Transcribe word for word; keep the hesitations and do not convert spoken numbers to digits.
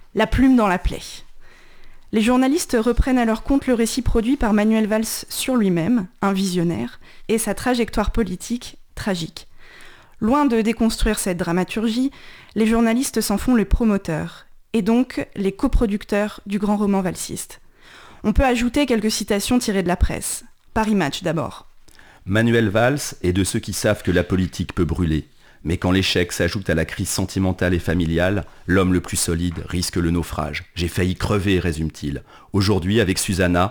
La plume dans la plaie. Les journalistes reprennent à leur compte le récit produit par Manuel Valls sur lui-même, un visionnaire, et sa trajectoire politique tragique. Loin de déconstruire cette dramaturgie, les journalistes s'en font les promoteurs, et donc les coproducteurs du grand roman valsiste. On peut ajouter quelques citations tirées de la presse. Paris Match d'abord. Manuel Valls est de ceux qui savent que la politique peut brûler. Mais quand l'échec s'ajoute à la crise sentimentale et familiale, l'homme le plus solide risque le naufrage. J'ai failli crever, résume-t-il. Aujourd'hui, avec Susanna,